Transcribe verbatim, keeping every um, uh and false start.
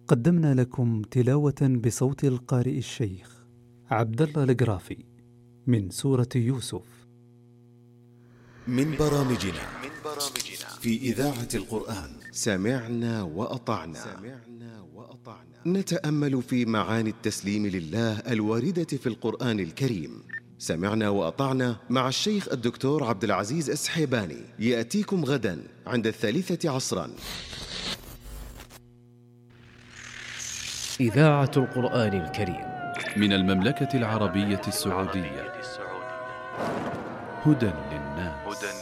قدمنا لكم تلاوة بصوت القارئ الشيخ عبد الله القرافي من سورة يوسف من برامجنا في إذاعة القرآن. سمعنا وأطعنا. نتأمل في معاني التسليم لله الواردة في القرآن الكريم. سمعنا وأطعنا مع الشيخ الدكتور عبد العزيز السحيباني يأتيكم غدا عند الثالثة عصرا. إذاعة القرآن الكريم من المملكة العربية السعودية. هدى للناس.